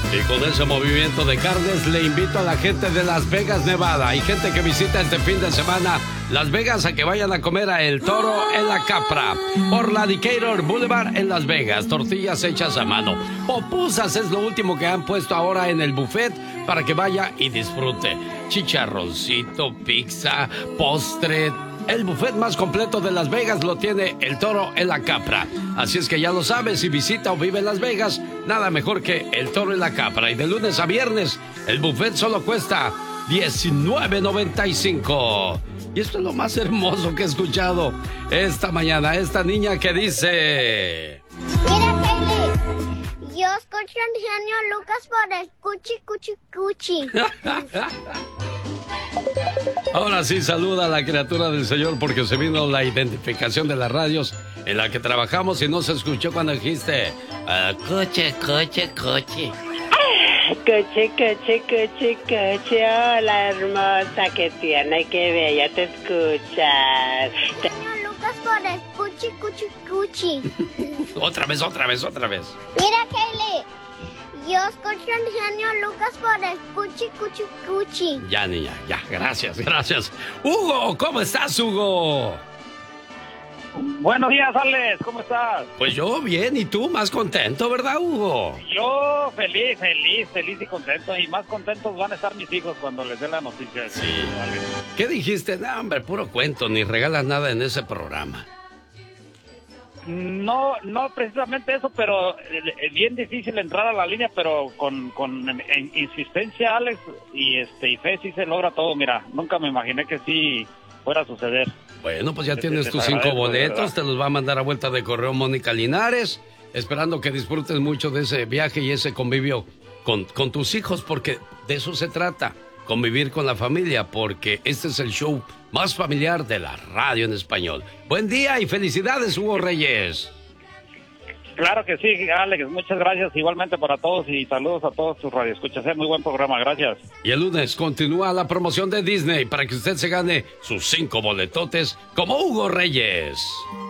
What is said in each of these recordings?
Y con ese movimiento de carnes le invito a la gente de Las Vegas, Nevada, y gente que visita este fin de semana Las Vegas a que vayan a comer a El Toro en la Capra, por la Decatur Boulevard en Las Vegas. Tortillas hechas a mano. Popusas es lo último que han puesto ahora en el buffet para que vaya y disfrute. Chicharroncito, pizza, postre. El buffet más completo de Las Vegas lo tiene El Toro en la Capra. Así es que ya lo sabes, si visita o vive en Las Vegas, nada mejor que El Toro en la Capra. Y de lunes a viernes, el buffet solo cuesta $19.95. Y esto es lo más hermoso que he escuchado esta mañana. Esta niña que dice... Mira, Kelly, yo escucho al genio Lucas por el cuchi. Ahora sí, saluda a la criatura del Señor porque se vino la identificación de las radios en la que trabajamos y no se escuchó cuando dijiste coche. Coche, hola hermosa, que tierna y que bella te escuchas. Genio Lucas por el cuchi. Otra vez. Mira, Kelly, yo escucho al genio Lucas por el cuchi. Ya, niña, ya, gracias. Hugo, ¿cómo estás, Hugo? Buenos días, Alex, ¿cómo estás? Pues yo bien, ¿y tú? Más contento, ¿verdad, Hugo? Yo feliz y contento, y más contentos van a estar mis hijos cuando les dé la noticia. Sí. ¿Qué dijiste? No, hombre, puro cuento, ni regalas nada en ese programa. No precisamente eso, pero es bien difícil entrar a la línea, pero con insistencia, Alex, y fe sí se logra todo. Mira, nunca me imaginé que sí fuera a suceder. Bueno, pues ya tienes tus 5 boletos, te los va a mandar a vuelta de correo Mónica Linares, esperando que disfrutes mucho de ese viaje y ese convivio con tus hijos, porque de eso se trata, convivir con la familia, porque este es el show más familiar de la radio en español. Buen día y felicidades, Hugo Reyes. Claro que sí, Alex, muchas gracias igualmente para todos y saludos a todos tus radioescuchas. Muy buen programa, gracias. Y el lunes continúa la promoción de Disney para que usted se gane sus 5 boletotes como Hugo Reyes.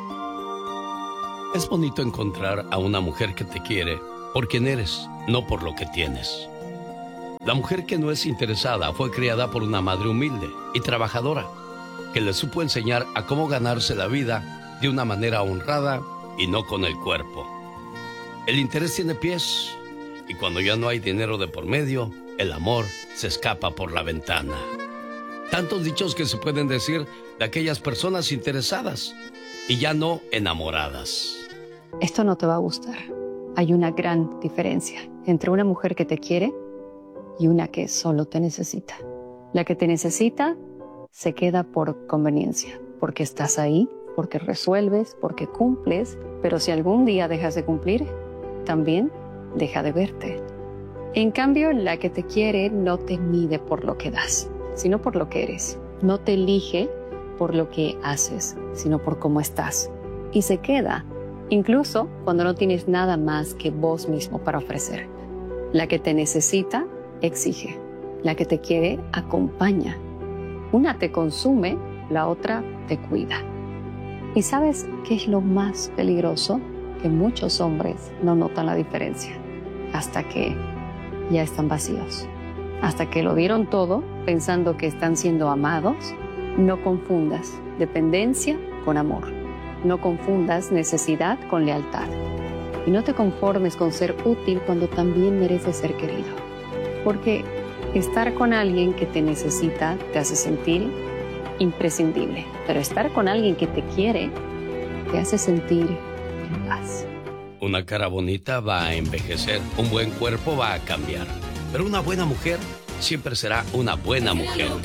Es bonito encontrar a una mujer que te quiere por quien eres, no por lo que tienes. La mujer que no es interesada fue criada por una madre humilde y trabajadora, que le supo enseñar a cómo ganarse la vida de una manera honrada y no con el cuerpo. El interés tiene pies, y cuando ya no hay dinero de por medio, el amor se escapa por la ventana. Tantos dichos que se pueden decir de aquellas personas interesadas y ya no enamoradas. Esto no te va a gustar. Hay una gran diferencia entre una mujer que te quiere y una que solo te necesita. La que te necesita se queda por conveniencia, porque estás ahí, porque resuelves, porque cumples, pero si algún día dejas de cumplir, también deja de verte. En cambio, la que te quiere no te mide por lo que das, sino por lo que eres. No te elige por lo que haces, sino por cómo estás. Y se queda, incluso cuando no tienes nada más que vos mismo para ofrecer. La que te necesita, exige. La que te quiere, acompaña. Una te consume, la otra te cuida. ¿Y sabes qué es lo más peligroso? Que muchos hombres no notan la diferencia hasta que ya están vacíos, hasta que lo dieron todo pensando que están siendo amados. No confundas dependencia con amor, no confundas necesidad con lealtad y no te conformes con ser útil cuando también mereces ser querido, porque estar con alguien que te necesita te hace sentir imprescindible, pero estar con alguien que te quiere te hace sentir en paz. Una cara bonita va a envejecer, un buen cuerpo va a cambiar, pero una buena mujer siempre será una buena mujer.